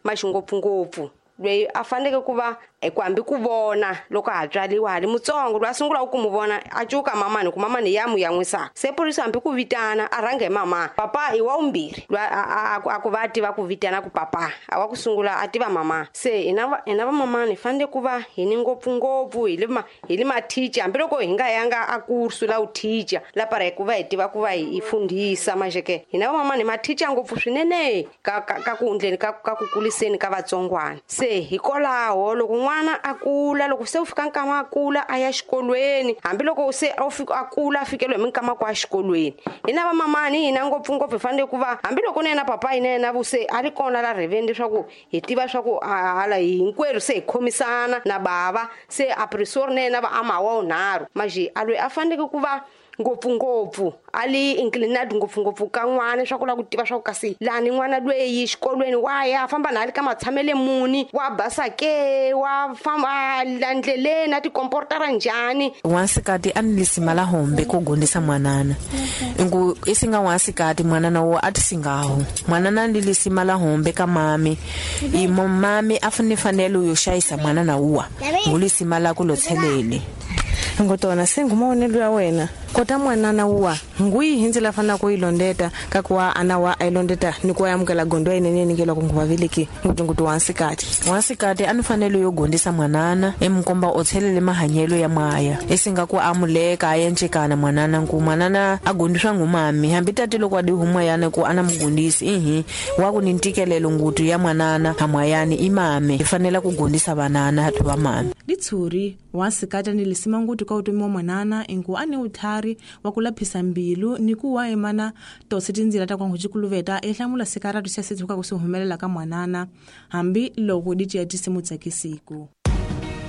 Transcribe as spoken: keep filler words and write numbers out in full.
maxi ngopfungopfu lweyi a faneleke ku va eku hambi ku vona loko ha tswaliwa hali mutsongo lwa sungula ku mu vona a cuka mamani ku mamani ya mu yan'wisaka se polisi hambi ku vitana a rhange hi mama papa i wa vumbirhi lwa a ku va tiva ku vitana ku papa a wa ku sungula a tiva mama se hina va hina va mamani fanele ku va hi ni ngopfungopfu hi le ma hi le ma teacher hambi loko hi nga yanga a kursu la u teacher la para hi ku va hi tiva ku va hi fundisa majeke hina va mamani ma teacher ngopfu swinene ka ka ku ndleni ka ka ku kuliseni ka vatsongwana se hikwalaho loko n'wana a kula loko se u fika nkama a kula a ya xikolweni hambi loko se a fika a kula a fikele hi minkama kwa xikolweni hina va mamani hina ngopfungopfu hi fanele ku va hambi loko nena papa yina na vuse a ri kona la reveni leswaku hi tiva swa ku hala hinkwerhu se hi khomisana na bava se a prisori nena va ama wa unharhu maji a loyi a faneleke ku va ngopfungopfu ali inclined ngopfungopfu ka n'wana swa ku la ku tiva swa ku kasi lani n'wana lweyi xikolweni wa ya famba na le ka matshamele muni wa basa ke wa famba la ndleleni a ti komportara njhani wasikati a ni lisima la hombe ku gondisa mwanana ingu isinga wasikati mwanana wo a ti singaho mwanana ni lisima la hombe ka mami i mami a fane fanele yo shayisa mwanana uwa ngulisima la ku lo tshelele ngotona sengumawonelo ya wena kota mwanana uwa ngui hindzela fana ku ilondeta ka kuwa ana wa ilondeta ni ku yamukela gondo yenene ningela ku nguvaveleki ngutungutu wansikati wansikati anifanele yo gondisa mwanana emkomba othelele mahanyelo ya maya esinga ku amuleka ayencekana mwanana nku mwanana agondiswa ngumami hambi tati loko adi humwa yana ku ana mugondisi ihi wa ku nintikelelo ngutu ya mwanana hamwayani imame ifanela ku gondisa banana hatu ba mami litsuri wansikati ni lisima ngutu ka utumiwa mwanana ingu ane uthari wa kulaphisa mbilu ni kuwa emana tosi tindzila ta kwangu chikuluveta ehlamula sikaratu sia sithuka kusihumelela ka mwanana hambi loko diti ya tisimu tsakisiku